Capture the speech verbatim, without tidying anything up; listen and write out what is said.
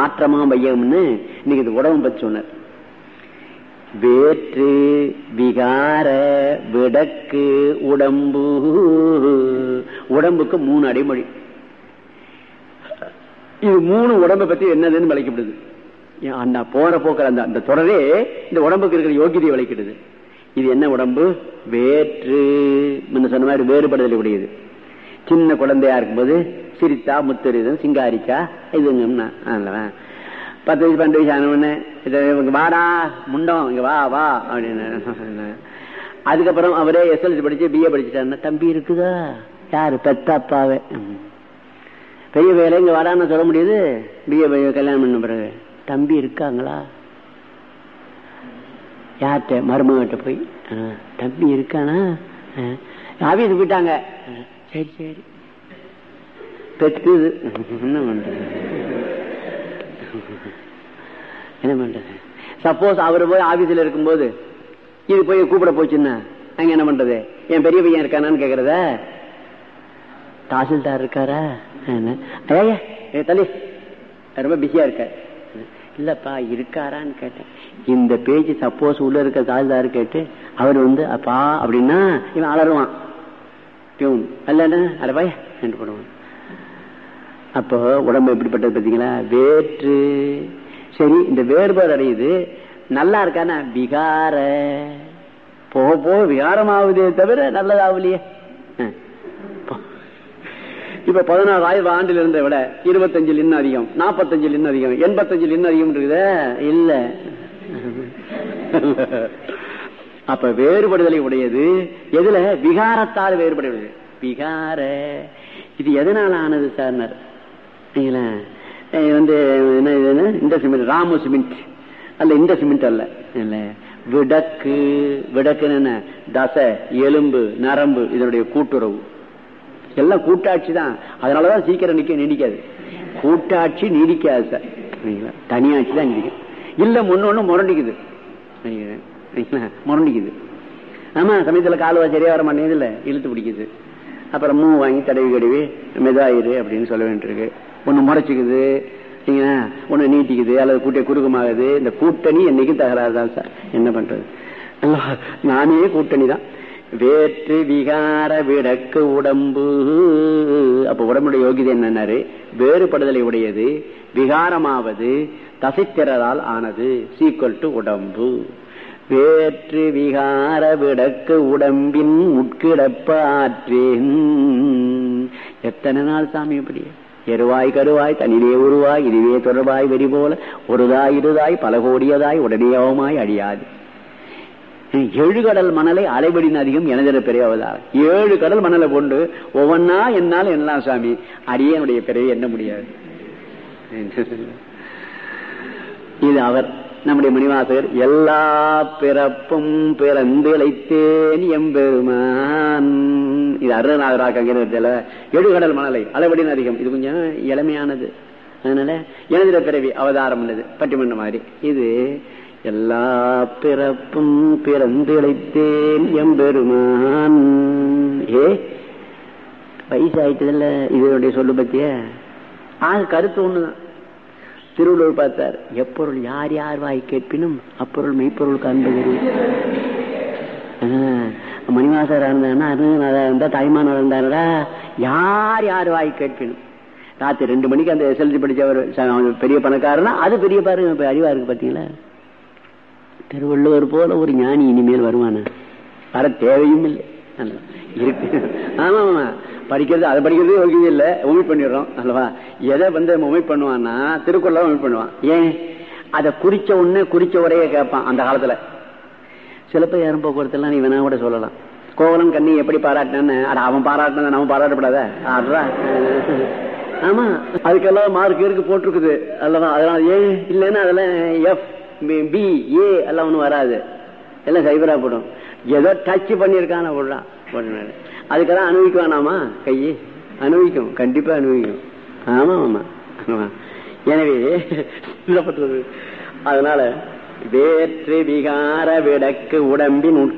நாற்றமா வையம்னு இன்னைக்கு இது உடம்பு பத்தி சொன்னார். வேற்று விகார விடக்கு உடம்பு. உடம்புக்கு மூணு அடைமொழி. இது மூணு உடம்பை பத்தி என்னதுன்னு விளக்கப்படுது. அந்த போற போக்கிற அந்த அந்த தொடரே இந்த உடம்புக்கு இருக்கிற யோகியதை விளக்கிடுது. இது என்ன உடம்பு? வேற்று சொன்ன மாதிரி வேறுபடுதல் உடையது. சின்ன குழந்தையா இருக்கும்போது சிரித்தா முத்தரிதம் சிங்காரிக்கா இதுங்க பத்து வயசு பன்னெண்டு வயசு ஆனவொன்னு இங்க வாடா முண்டம் இங்க வா வா அப்படின்னு. அதுக்கப்புறம் அவரே எஸ்எல்சி படிச்சு பிஏ படிச்சுட்டாருன்னா தம்பி இருக்குதா? யாரு? பெத்த அப்பாவே. பெரிய வேலை இங்க வாடான்னு சொல்ல முடியுது. பிஏ கல்யாணம் பண்ண பிறகு தம்பி இருக்காங்களா? யார்கிட்ட? மருமகிட்ட போய் தம்பி இருக்கானா? ஆபீஸ் போயிட்டாங்க. சரி சரி பெற்றுது. என்ன பண்றது என்ன பண்றது? சப்போஸ் அவரு போய் ஆபீஸ்ல இருக்கும்போது இது போய் கூப்பிட போச்சுன்னா அங்க என்ன பண்றது? என் பெரிய பையன் இருக்கானான்னு கேக்குறத? தாசில்தார் இருக்காரா? தள்ளி ரொம்ப பிஸியா இருக்க. இல்லப்பா இருக்காரான்னு கேட்டேன். இந்த பேஜ் சப்போஸ் உள்ள இருக்க தாசில்தார் கேட்டு அவர் வந்து அப்பா அப்படின்னா இவன் அலருவான். அல்ல அடப்பாய் என்று போடுவான். அப்போ உடம்பு எப்படிப்பட்டது பார்த்தீங்களா? வேற்று. சரி, இந்த வேறுபாடு அடையுது. நல்லா இருக்கானா? விகார. போக போக விகாரமாவதே தவிர நல்லதாகலையே. இப்ப பதினாறு ஆயிரம் ஆண்டில் இருந்த விட இருபத்தஞ்சில் இன்னும் அதிகம், நாற்பத்தஞ்சில் இன்னும் அதிகம், எண்பத்தஞ்சில் இன்னும் அதிகம் இருக்குதா? இல்ல. அப்ப வேறுபடுதலை உடையது எதுல? விகாரத்தால் வேறுபடுவது. விகார. இது எதனால ஆனது சார்? வந்து என்ன இந்த சிமெண்ட் ராமு சிமெண்ட் அல்ல, இந்த சிமெண்ட் அல்ல. இல்ல விடக்கு. விடக்குன்னு என்ன? தசை, எலும்பு, நரம்பு இதனுடைய கூட்டுறவு. எல்லாம் கூட்டாட்சி தான். அதனாலதான் சீக்கிரம் நிக்க நீடிக்காது. கூட்டாட்சி நீடிக்காது சார். தனியாட்சி தான் நீடிக்கும். இல்ல முன்னொன்னு முரண்டிக்குது முரண்டிக்குது. ஆமா, சமயத்துல காலுவா சரியா வர மாட்டேங்குது. இல்ல இழுத்து பிடிக்குது. அப்புறம் மூ வாங்கி தடவி கடுவி மெதாயிரு அப்படின்னு சொல்ல வேண்டியிருக்கு. ஒண்ணு முறைச்சிக்குது, ஒண்ணு நீட்டிக்குது, அல்லது கூட்டை குறுக்கமாகுது. இந்த கூட்டணி என்னைக்கும் தகராறு தான் சார். என்ன பண்றது? நானே கூட்டணி தான். வேற்று விகார விடக்கு உடம்பு. அப்ப உடம்புடைய யோகிதை என்னன்னாரு? வேறுபடுதலை உடையது, விகாரமாவது, தசைத்திறரால் ஆனது. சீக்வல் டு உடம்பு. வேற்று விகார விடக்கு உடம்பின் உட்கிடப்ப ஆற்றேன். எத்தனை நாள் சாமி இப்படி? எருவாய் கருவாய் தனிலே உருவாய் இதுவே தொடர்பாய் வெறி போல ஒருதாய் இருதாய் பல கோடியதாய் உடனேயமாய் அழியாது. ஏழு கடல் மணலை அலைபடின் அதிகம் எனதிர பிறவதால். ஏழு கடல் மணலை கொண்டு ஒவ்வொன்னா என்னாலும் எல்லாம் சாமி அடியனுடைய பிறவை என்ன முடியாது. இது அவர் நம்முடைய மணிவாசகர். எல்லா பிறப்பும் பிறந்து இழைத்தேன் எம்பெருமான். இது அருணநாதராக எழுகடல் மணலை அளவடின் அதிகம். இது கொஞ்சம் இளமையானது. அதனால எனதிர பிறவி அவதாரம் உள்ளது பட்டிமன்ற மாதிரி. இது எல்லா பிறப்பும் பிறந்து இழைத்தேன் எம்பெருமான். ஏ வயசாயிட்டதில்ல இதனுடைய சொல்லு பத்திய. ஆக கருத்து ஒண்ணுதான். திருவள்ளுவர் பார்த்தார், எப்பொருள் யார் யார் வாய் கேட்பினும் அப்பொருள் மெய்ப்பொருள் காண்பது. மணிவாசகர் இருந்தாருன்னா இருந்தா தாய்மான் இருந்தாரா, யார் யார் வாய் கேட்பினும். ராத்திரி ரெண்டு மணிக்கு அந்த எஸ்எல்சி படிச்சவர் பெரிய பணக்காரனா அது பெரிய பாருங்க அறிவா இருக்கு பாத்தீங்களா. திருவள்ளுவர் போல ஒரு ஞானி இனிமேல் வருவானா? வர தேவையும் இல்லை. இருக்கு. ஆமா ஆமா, படிக்கிறது அதை படிக்கிறது யோகியம் இல்ல, ஒமிட் பண்ணிடுறோம் அல்லவா. எதை வந்து ஒமிட் பண்ணுவான்னா திருக்குறளை ஒமிட் பண்ணுவான். ஏன்? அதை குறிச்ச உடனே குறிச்ச உரைய கேட்பான். அந்த காலத்துல சிலப்பதிகாரம் போக்குவரத்து நீ வேணா கூட சொல்லலாம். கோவலன் கண்ணி எப்படி பாராட்டினான்னு, அட அவன் பாராட்டின நம்ம பாராட்டப்படாத. ஆமா, அதுக்கெல்லாம் மார்க் இருக்கு போட்டிருக்குது அல்லவா. அதனால ஏன் இல்லைன்னா அதெல்லாம் எஃப் பி ஏ எல்லாம் ஒன்றும் வராது, எல்லாம் சைபரா போடும். ஏதோ டச் பண்ணிருக்கான போடுறான். அதுக்கெல்லாம் அனுபவிக்குவானாமா? கையை அனுபவிக்கும், கண்டிப்பா அனுபவிக்கும். ஆமா ஆமா ஆமா. எனவே அதனால வேற்று விகார விடக்கு உடம்பின்